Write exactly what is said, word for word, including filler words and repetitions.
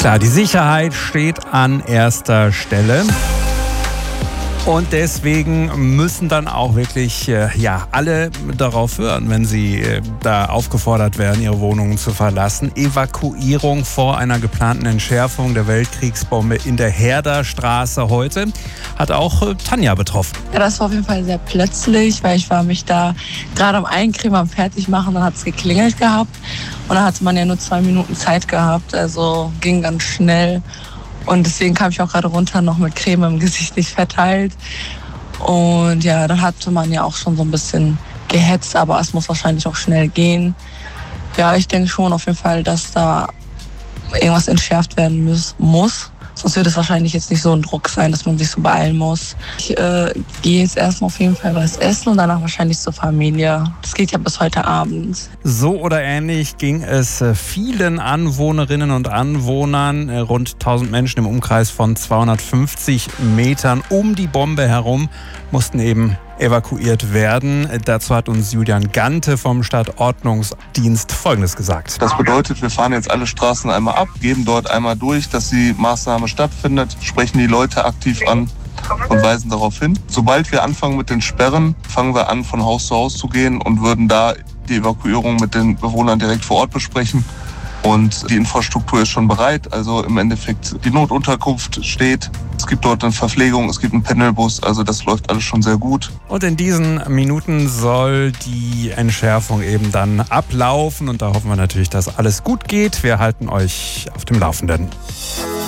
Klar, die Sicherheit steht an erster Stelle. Und deswegen müssen dann auch wirklich äh, ja, alle darauf hören, wenn sie äh, da aufgefordert werden, ihre Wohnungen zu verlassen. Evakuierung vor einer geplanten Entschärfung der Weltkriegsbombe in der Herderstraße heute hat auch äh, Tanja betroffen. Ja, das war auf jeden Fall sehr plötzlich, weil ich war mich da gerade am Eincremen, am Fertigmachen, dann hat es geklingelt gehabt. Und da hatte man ja nur zwei Minuten Zeit gehabt, also ging ganz schnell. Und deswegen kam ich auch gerade runter, noch mit Creme im Gesicht nicht verteilt. Und ja, dann hatte man ja auch schon so ein bisschen gehetzt, aber es muss wahrscheinlich auch schnell gehen. Ja, ich denke schon auf jeden Fall, dass da irgendwas entschärft werden muss. muss. Sonst wird es wahrscheinlich jetzt nicht so ein Druck sein, dass man sich so beeilen muss. Ich äh, gehe jetzt erstmal auf jeden Fall was essen und danach wahrscheinlich zur Familie. Das geht ja bis heute Abend. So oder ähnlich ging es vielen Anwohnerinnen und Anwohnern, rund tausend Menschen im Umkreis von zweihundertfünfzig Metern um die Bombe herum, mussten eben evakuiert werden. Dazu hat uns Julian Gante vom Stadtordnungsdienst Folgendes gesagt. Das bedeutet, wir fahren jetzt alle Straßen einmal ab, geben dort einmal durch, dass die Maßnahme stattfindet, sprechen die Leute aktiv an und weisen darauf hin. Sobald wir anfangen mit den Sperren, fangen wir an, von Haus zu Haus zu gehen und würden da die Evakuierung mit den Bewohnern direkt vor Ort besprechen. Und die Infrastruktur ist schon bereit. Also im Endeffekt, die Notunterkunft steht. Es gibt dort eine Verpflegung, es gibt einen Pendelbus. Also das läuft alles schon sehr gut. Und in diesen Minuten soll die Entschärfung eben dann ablaufen. Und da hoffen wir natürlich, dass alles gut geht. Wir halten euch auf dem Laufenden.